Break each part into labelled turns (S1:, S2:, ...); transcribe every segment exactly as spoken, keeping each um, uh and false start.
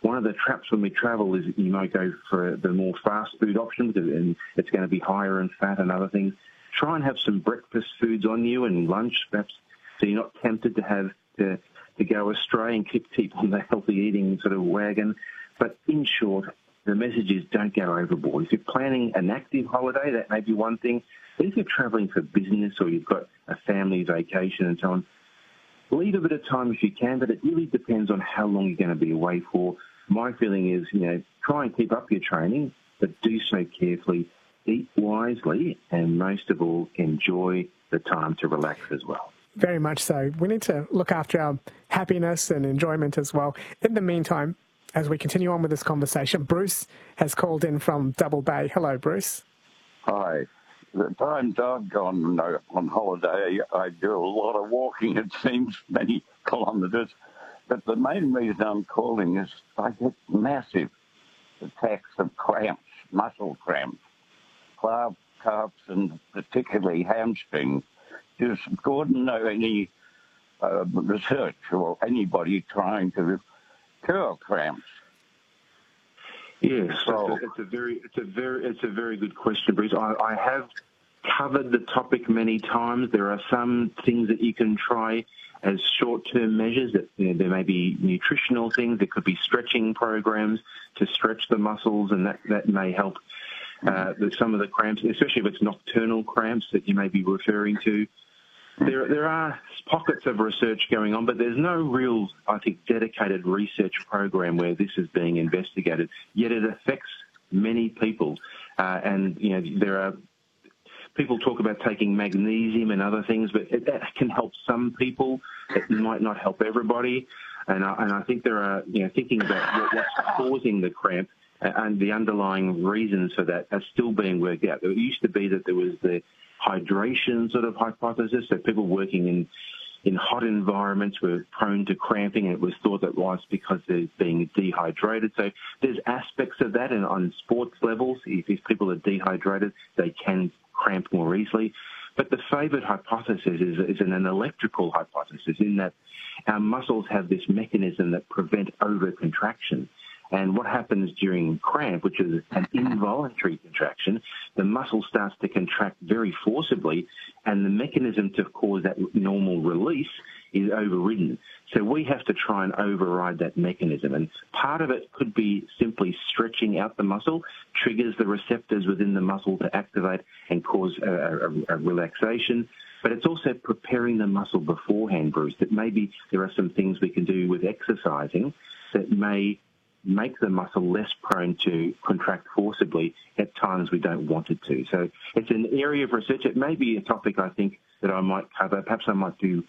S1: one of the traps when we travel is you might go for the more fast food options, and it's going to be higher in fat and other things. Try and have some breakfast foods on you and lunch, perhaps, so you're not tempted to have to, to go astray and keep, keep on the healthy eating sort of wagon. But in short, the message is don't go overboard. If you're planning an active holiday, that may be one thing. But if you're travelling for business or you've got a family vacation and so on, leave a bit of time if you can, but it really depends on how long you're going to be away for. My feeling is, you know, try and keep up your training, but do so carefully, eat wisely, and most of all, enjoy the time to relax as well.
S2: Very much so. We need to look after our happiness and enjoyment as well. In the meantime, as we continue on with this conversation, Bruce has called in from Double Bay. Hello, Bruce.
S3: Hi. The times I've gone on holiday, I do a lot of walking, it seems, many kilometres. But the main reason I'm calling is I get massive attacks of cramps, muscle cramps, calf, calves, and particularly hamstrings. Does Gordon know any uh, research or anybody trying to cure cramps?
S1: Yes, so, it's, a, it's a very, it's a very, it's a very good question, Bruce. I, I have covered the topic many times. There are some things that you can try as short-term measures. That you know, there may be nutritional things. There could be stretching programs to stretch the muscles, and that, that may help uh, with some of the cramps, especially if it's nocturnal cramps that you may be referring to. There, there are pockets of research going on, but there's no real, I think, dedicated research program where this is being investigated. Yet it affects many people, uh, and you know there are people talk about taking magnesium and other things, but it, that can help some people. It might not help everybody, and I, and I think there are, you know, thinking about what, what's causing the cramp and the underlying reasons for that are still being worked out. It used to be that there was the hydration sort of hypothesis, so people working in in hot environments were prone to cramping, and it was thought that was because they're being dehydrated. So there's aspects of that, and on sports levels, if, if people are dehydrated, they can cramp more easily. But the favoured hypothesis is, is an, an electrical hypothesis, in that our muscles have this mechanism that prevent over-contraction. And what happens during cramp, which is an involuntary contraction, the muscle starts to contract very forcibly, and the mechanism to cause that normal release is overridden. So we have to try and override that mechanism. And part of it could be simply stretching out the muscle, triggers the receptors within the muscle to activate and cause a, a, a relaxation. But it's also preparing the muscle beforehand, Bruce, that maybe there are some things we can do with exercising that may make the muscle less prone to contract forcibly at times we don't want it to. So it's an area of research. It may be a topic, I think, that I might cover. Perhaps I might do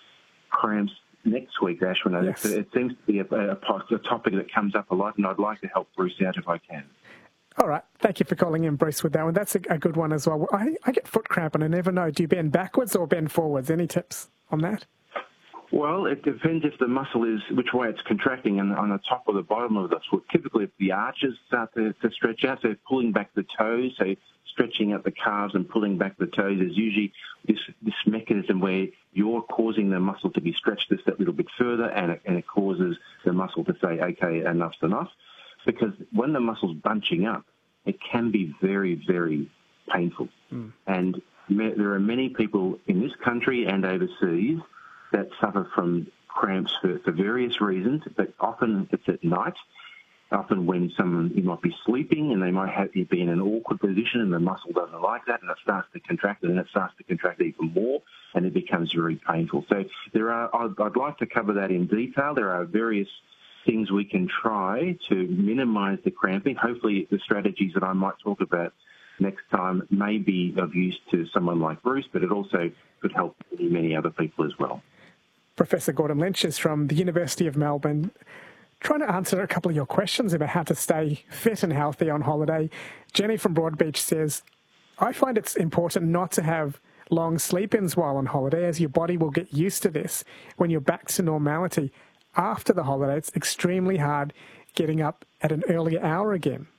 S1: cramps next week, Ashwin. Yes. It seems to be a, a, a topic that comes up a lot, and I'd like to help Bruce out if I can.
S2: All right. Thank you for calling in, Bruce, with that one. That's a, a good one as well. I, I get foot cramp, and I never know. Do you bend backwards or bend forwards? Any tips on that?
S1: Well, it depends if the muscle is, which way it's contracting, and on the top or the bottom of the foot. Typically, if the arches start to, to stretch out, so pulling back the toes, so stretching out the calves and pulling back the toes is usually this, this mechanism where you're causing the muscle to be stretched just that little bit further, and it, and it causes the muscle to say, okay, enough's enough. Because when the muscle's bunching up, it can be very, very painful. Mm. And me, there are many people in this country and overseas that suffer from cramps for, for various reasons, but often it's at night, often when someone, you might be sleeping and they might have you be in an awkward position and the muscle doesn't like that, and it starts to contract, and then it starts to contract even more, and it becomes very painful. So there are, I'd, I'd like to cover that in detail. There are various things we can try to minimise the cramping. Hopefully the strategies that I might talk about next time may be of use to someone like Bruce, but it also could help many, many other people as well.
S2: Professor Gordon Lynch is from the University of Melbourne, trying to answer a couple of your questions about how to stay fit and healthy on holiday. Jenny from Broadbeach says, I find it's important not to have long sleep-ins while on holiday, as your body will get used to this when you're back to normality. After the holiday, it's extremely hard getting up at an earlier hour again.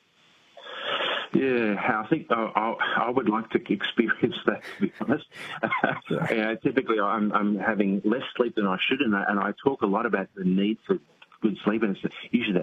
S1: Yeah, I think I, I would like to experience that, to be honest. Yeah. Yeah, typically, I'm, I'm having less sleep than I should, and I, and I talk a lot about the need for good sleep, and it's usually that